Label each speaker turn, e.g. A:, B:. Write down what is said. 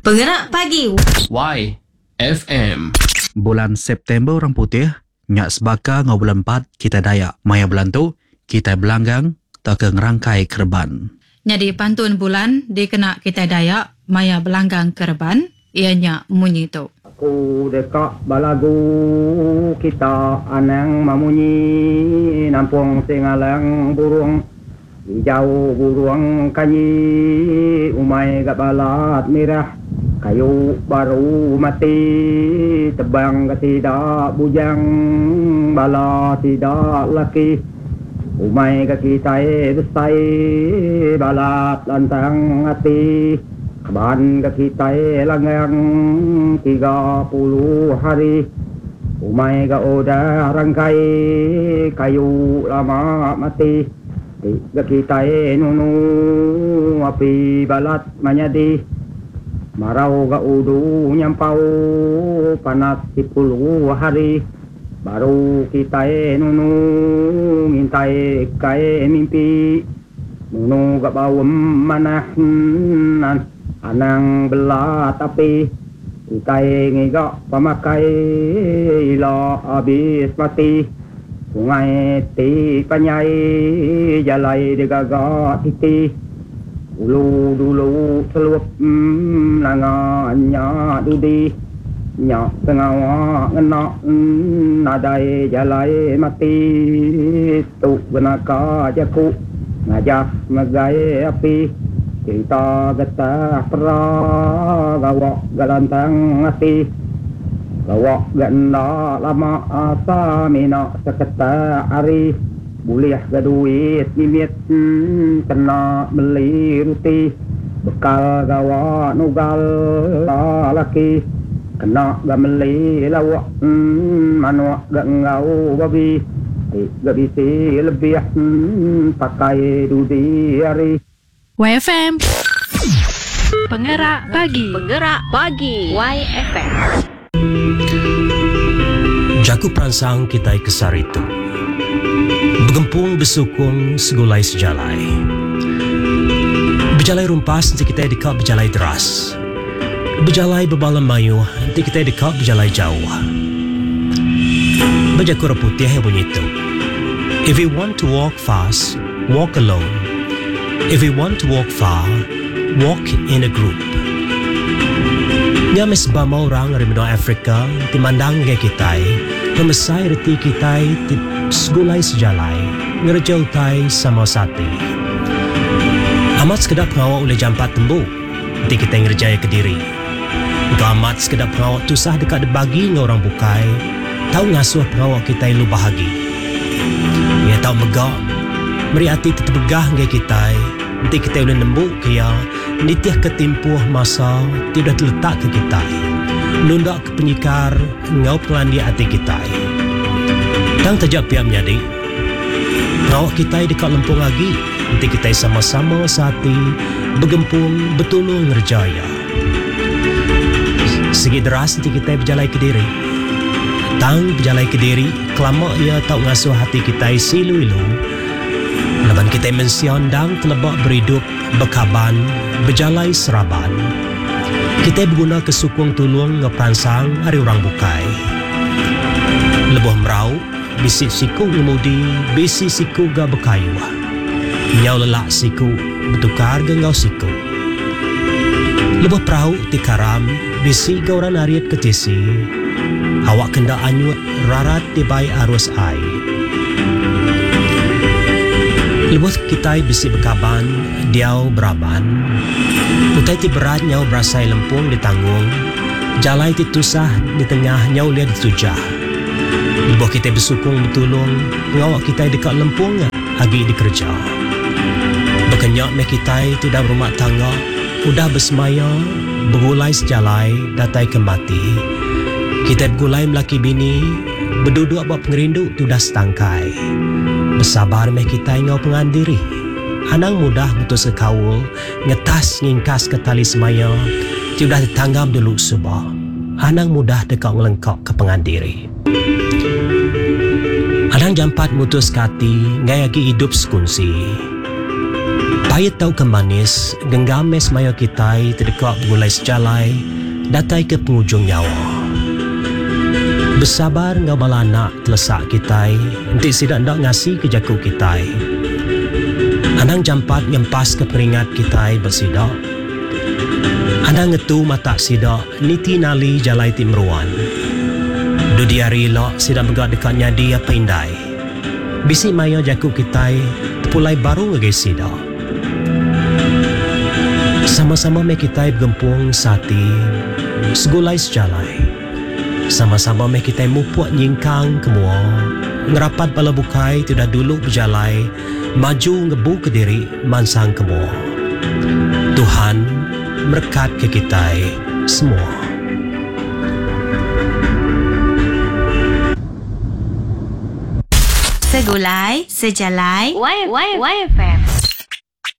A: Penggerak pagi.
B: YFM.
C: Bulan September orang putih, nyak sebaka ngau bulan 4 kita Dayak. Maya bulan tu, kita belanggang tak ke ngerangkai kerban.
A: Jadi pantun bulan dikena kita Dayak, maya belanggang kerban, ianya munyi tu.
D: Ku dekat balagu kita anang mamunyi nampung singalang burung hijau burung kanyi umai gak balat merah kayu baru mati tebang ke tidak bujang bala tidak laki umai ke kita besai balat lantang hati Ban ke kita langgang 30 hari umai ke udah rangkai kayu lama mati ke kita nunu api balat manyadi marau ke udu nyampau panas 10 hari baru kita nunu ngintai kai mimpi nunu ke bawem manahan anang belah tapi ikai ngigak pamakai ila habis mati sungai ti panyai jalai digagak titi ulu dulu selup langanya dudi nyak sengawa ngenak nadai jalai mati tu benaka jaku ngajak megai api kita getah perah gawak galantang hati gawak ganda lama asa minak seketa hari boleh gaduit nimit kena beli ruti bekal gawak nugal laki kena gameli lawak manuak gangau babi gak bisi lebih pakai dudi hari
E: YFM. Penggerak pagi.
F: Penggerak pagi. YFM.
G: Jaku peransang kita kesar itu. Bergempung besukung segulai sejalai. Berjalai rumpas nanti kita dekat berjalai deras. Berjalai bebalan mayu nanti kita dekat berjalai jauh. Berjaku putih yang bunyi itu. If you want to walk fast, walk alone. If you want to walk far, walk in a group. Nyamis bama orang dari benua Afrika timandang ke kita, pemesai reti kita ti segulai sejalai, ngerjau tai sama sati. Amat sekedap pengawak oleh jampat tembu, nanti kita ngerjaya ke diri. Amat sekedap pengawak tusah dekat debagi dengan orang bukai, tahu ngasuh pengawak kita lu bahagi. Ia tahu megak, meriati tetebegah ke kita, nanti kita boleh nembuk kia, nitiah ketimpuh masa tidak terletak ke kita. Nundak ke penyikar, ngau pelandi hati kita. Tang tajak pihak menjadi, ngawak kita dekat lempung lagi, nanti kita sama-sama sati, bergempung, betulung ngerjaya. Segi deras nanti kita berjalai ke diri. Tang berjalai ke diri, kelama ia tak ngasuh hati kita silu-ilu. Laban kita mensiandang telebak berhidup, berkaban, berjalai seraban. Kita berguna kesukung tulung ngeperansang hari orang bukai. Lebuh merau, bisi siku ngemudi, bisi siku ga berkayu. Nyau lelak siku, bertukar gengau siku. Lebuh perahu tikaram, bisi ga orang ariat ketisi. Awak kenda anyut, rarat tibai arus air. Lebuh kita bisi berkaban, diau beraban. Utai ti berat nyau berasai lempung ditanggung. Jalai ti tusah di tengah nyau liat ditujah. Lebuh kita bersukung betulung, ngawak kita dekat lempung agi dikerja. Berkenyak me kita tidak berumah tangga, udah bersemaya, bergulai sejalai, datai ke mati. Kita bergulai melaki bini, berduduk buat pengerindu tu dah setangkai. Bersabar meh kita ingau pengandiri. Anang mudah putus sekawul, ngetas ngingkas ke tali semaya, tidak ditanggam dulu subah. Anang mudah dekat ngelengkok ke pengandiri. Anang jampat mutus kati, ngai lagi hidup sekunsi. Payat tau ke manis, genggames mayo kita terdekat mulai sejalai, datai ke penghujung nyawa. Bersabar ngau bala anak telesak kita, nanti sidak ndak ngasih ke jaku kita. Anang jampat ngempas ke peringat kita bersidak. Anang ngetu mata sidak, niti nali jalai timruan. Dudiari lok sidak megak dekat nyadi apa indai. Bisi mayo jaku kita, pulai baru ngegai sidak. Sama-sama me kita bergempung sati, segulai sejalai. Sama-sama me kita mupuak nyingkang kemua, ngerapat bala bukai tidak dulu berjalai, maju ngebu ke diri mansang kemua. Tuhan berkat ke kita semua.
E: Segulai, sejalai,
F: YFM.